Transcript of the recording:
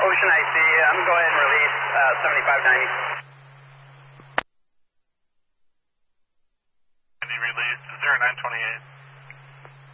Ocean IC. I'm going to go ahead and release 7590. Any release 0928.